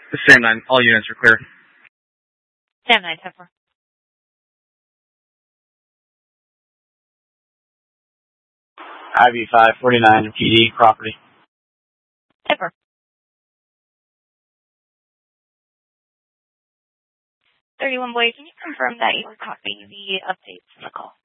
Sam 9, all units are clear. Sam 9, 10-4. IV 549 PD property. 10-4. 31 boy, can you confirm that you were copying the updates in the call?